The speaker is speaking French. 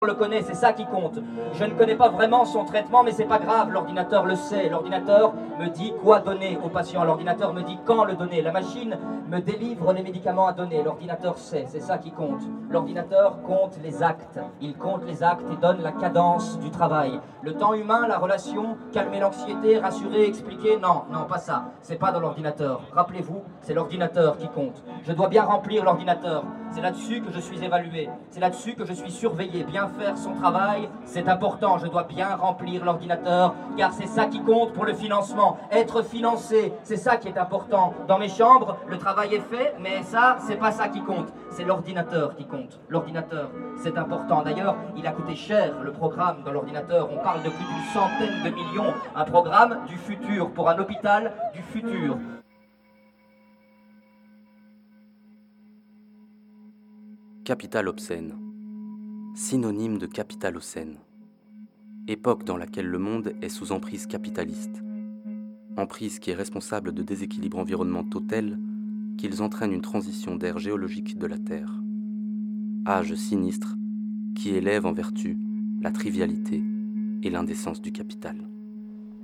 le connaît, c'est ça qui compte. Je ne connais pas vraiment son traitement, mais c'est pas grave, l'ordinateur le sait. L'ordinateur me dit quoi donner au patient, l'ordinateur me dit quand le donner. La machine me délivre les médicaments à donner, l'ordinateur sait, c'est ça qui compte. L'ordinateur compte les actes, il compte les actes et donne la cadence du travail. Le temps humain, la relation, calmer l'anxiété, rassurer, expliquer, non, pas ça, c'est pas dans l'ordinateur. Rappelez-vous, c'est l'ordinateur qui compte. Je dois bien remplir l'ordinateur, c'est là-dessus que je suis évalué, c'est là-dessus que je suis surveillé. Bien faire son travail, c'est important, je dois bien remplir l'ordinateur, car c'est ça qui compte pour le financement. Être financé, c'est ça qui est important. Dans mes chambres, le travail est fait, mais ça, c'est pas ça qui compte. C'est l'ordinateur qui compte. L'ordinateur, c'est important. D'ailleurs, il a coûté cher, le programme dans l'ordinateur. On parle de plus d'une centaine de millions. Un programme du futur, pour un hôpital du futur. Capitale obscène. Synonyme de capitalocène. Époque dans laquelle le monde est sous emprise capitaliste. Emprise qui est responsable de déséquilibres environnementaux tels qu'ils entraînent une transition d'ère géologique de la Terre. Âge sinistre qui élève en vertu la trivialité et l'indécence du capital.